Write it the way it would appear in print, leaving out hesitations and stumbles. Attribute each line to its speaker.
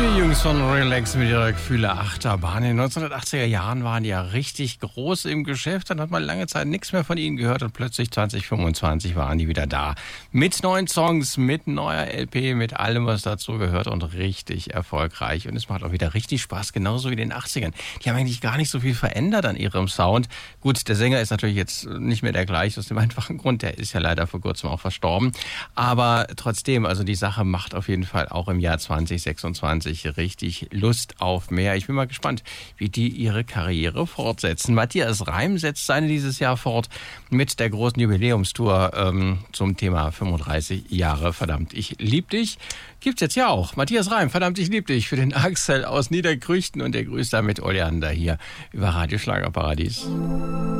Speaker 1: Die Jungs von Relax mit ihrer Gefühle Achterbahn. In den 1980er Jahren waren die ja richtig groß im Geschäft. Dann hat man lange Zeit nichts mehr von ihnen gehört und plötzlich 2025 waren die wieder da. Mit neuen Songs, mit neuer LP, mit allem, was dazu gehört und richtig erfolgreich. Und es macht auch wieder richtig Spaß, genauso wie in den 80ern. Die haben eigentlich gar nicht so viel verändert an ihrem Sound. Gut, der Sänger ist natürlich jetzt nicht mehr der gleiche, aus dem einfachen Grund, der ist ja leider vor kurzem auch verstorben. Aber trotzdem, also die Sache macht auf jeden Fall auch im Jahr 2026 richtig Lust auf mehr. Ich bin mal gespannt, wie die ihre Karriere fortsetzen. Matthias Reim setzt seine dieses Jahr fort mit der großen Jubiläumstour zum Thema 35 Jahre Verdammt, ich lieb dich. Gibt's jetzt ja auch. Matthias Reim, Verdammt, ich lieb dich für den Axel aus Niederkrüchten und der grüßt damit Oleander hier über Radio Schlagerparadies.